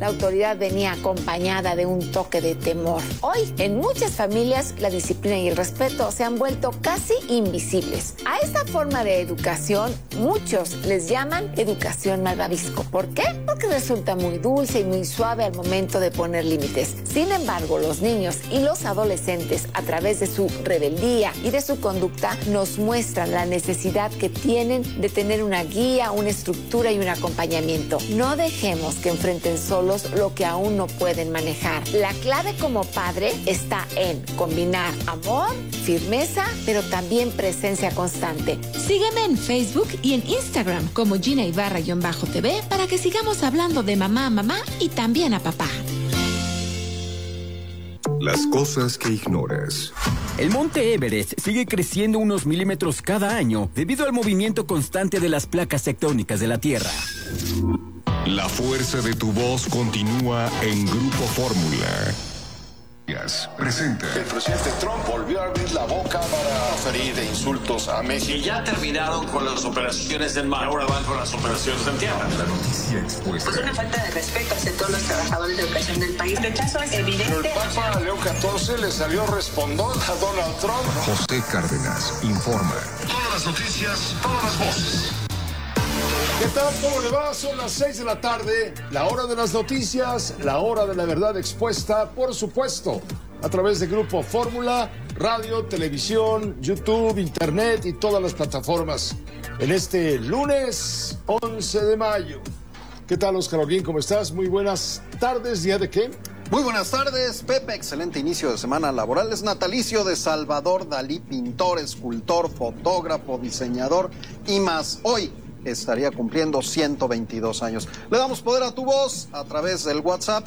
la autoridad venía acompañada de un toque de temor. Hoy, en muchas familias, la disciplina y el respeto se han vuelto casi invisibles. A esta forma de educación, muchos les llaman educación malvavisco. ¿Por qué? Porque resulta muy dulce y muy suave al momento de poner límites. Sin embargo, los niños y los adolescentes, a través de su rebeldía y de su conducta, nos muestran la necesidad que tienen de tener una guía, una estructura y un acompañamiento. No dejemos que enfrenten solos lo que aún no pueden manejar. La clave como padre está en combinar amor, firmeza, pero también presencia constante. Sígueme en Facebook y en Instagram como Gina Ibarra-TV para que sigamos hablando de mamá a mamá y también a papá. Las cosas que ignoras. El monte Everest sigue creciendo unos milímetros cada año debido al movimiento constante de las placas tectónicas de la Tierra. La fuerza de tu voz continúa en Grupo Fórmula. Presenta. El presidente Trump volvió a abrir la boca para referir insultos a México. Y ya terminaron con las operaciones en mar, ahora van con las operaciones en tierra. La noticia expuesta. Es una falta de respeto hacia todos los trabajadores de educación del país. El rechazo es evidente. Pero el Papa León XIV le salió respondón a Donald Trump. José Cárdenas informa. Todas las noticias, todas las voces. ¿Qué tal? ¿Cómo le va? Son las 6 de la tarde, la hora de las noticias, la hora de la verdad expuesta, por supuesto, a través de Grupo Fórmula, radio, televisión, YouTube, internet y todas las plataformas. En este lunes 11 de mayo. ¿Qué tal, Oscar Olguín? ¿Cómo estás? Muy buenas tardes. ¿Día de qué? Muy buenas tardes, Pepe. Excelente inicio de semana laboral. Es natalicio de Salvador Dalí, pintor, escultor, fotógrafo, diseñador y más. Hoy estaría cumpliendo 122 años. Le damos poder a tu voz a través del WhatsApp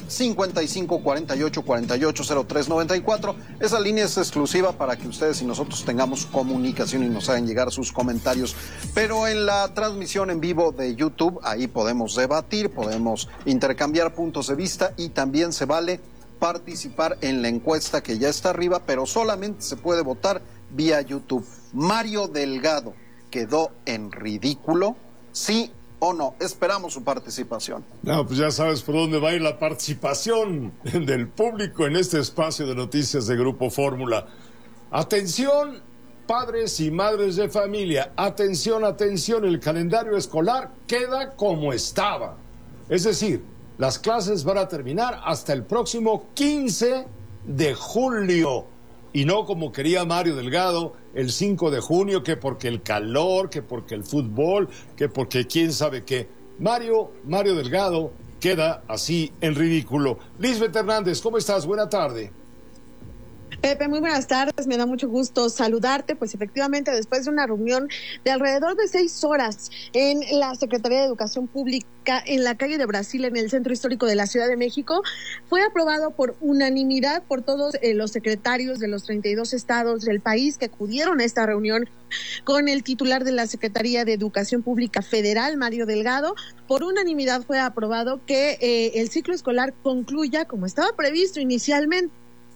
55 48 48 03 94. Esa línea es exclusiva para que ustedes y nosotros tengamos comunicación y nos hagan llegar sus comentarios. Pero en la transmisión en vivo de YouTube, ahí podemos debatir, podemos intercambiar puntos de vista y también se vale participar en la encuesta que ya está arriba, pero solamente se puede votar vía YouTube. Mario Delgado quedó en ridículo, ¿sí o no? Esperamos su participación. No, pues ya sabes por dónde va a ir la participación del público en este espacio de noticias de Grupo Fórmula. Atención, padres y madres de familia, atención, atención, el calendario escolar queda como estaba. Es decir, las clases van a terminar hasta el próximo 15 de julio. Y no como quería Mario Delgado, el 5 de junio, que porque el calor, que porque el fútbol, que porque quién sabe qué. Mario Delgado queda así en ridículo. Lisbeth Hernández, ¿cómo estás? Buena tarde. Pepe, muy buenas tardes, me da mucho gusto saludarte. Pues efectivamente, después de una reunión de alrededor de 6 horas en la Secretaría de Educación Pública en la calle de Brasil, en el Centro Histórico de la Ciudad de México, fue aprobado por unanimidad por todos los secretarios de los 32 estados del país que acudieron a esta reunión con el titular de la Secretaría de Educación Pública Federal, Mario Delgado. Por unanimidad fue aprobado que el ciclo escolar concluya como estaba previsto inicialmente.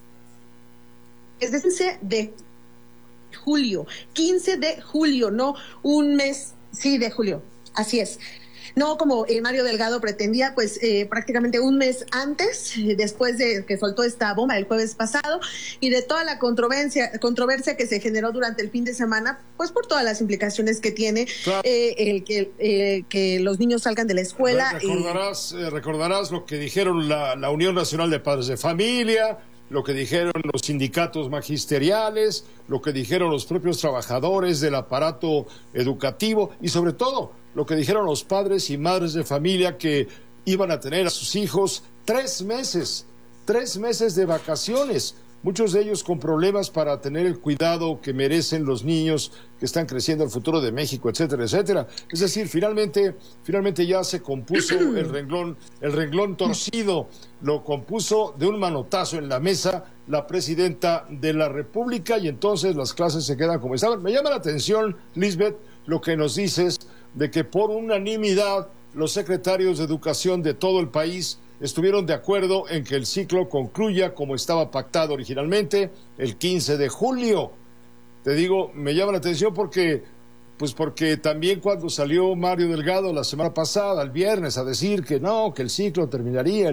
Es de 15 de julio, 15 de julio, no un mes, sí, de julio, así es. No como Mario Delgado pretendía, pues prácticamente un mes antes, después de que soltó esta bomba el jueves pasado, y de toda la controversia que se generó durante el fin de semana, pues por todas las implicaciones que tiene, claro. Que los niños salgan de la escuela. Recordarás lo que dijeron la Unión Nacional de Padres de Familia, lo que dijeron los sindicatos magisteriales, lo que dijeron los propios trabajadores del aparato educativo y sobre todo lo que dijeron los padres y madres de familia que iban a tener a sus hijos 3 meses de vacaciones, muchos de ellos con problemas para tener el cuidado que merecen los niños que están creciendo el futuro de México, etcétera, etcétera. Es decir, finalmente ya se compuso el renglón torcido, lo compuso de un manotazo en la mesa la presidenta de la República y entonces las clases se quedan como estaban. Me llama la atención, Lisbeth, lo que nos dices de que por unanimidad los secretarios de educación de todo el país estuvieron de acuerdo en que el ciclo concluya como estaba pactado originalmente el 15 de julio. Te digo, me llama la atención porque también cuando salió Mario Delgado la semana pasada, el viernes, a decir que no, que el ciclo terminaría